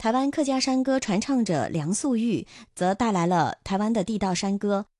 台湾客家山歌传唱者梁素玉则带来了台湾的地道山歌，